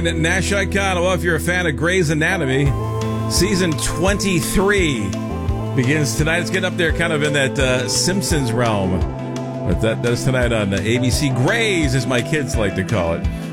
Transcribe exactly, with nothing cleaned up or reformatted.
morning, Nash Icon. Well, if you're a fan of Grey's Anatomy, season twenty-three begins tonight. It's getting up there kind of in that uh, Simpsons realm. But that, that's tonight on uh, A B C. Grey's, as my kids like to call it.